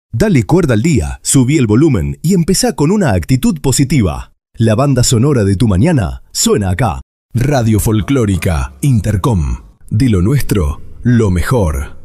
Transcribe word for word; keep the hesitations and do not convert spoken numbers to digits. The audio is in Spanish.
Dale cuerda al día, subí el volumen y empezá con una actitud positiva. La banda sonora de tu mañana suena acá. Radio Folclórica Intercom. De lo nuestro, lo mejor.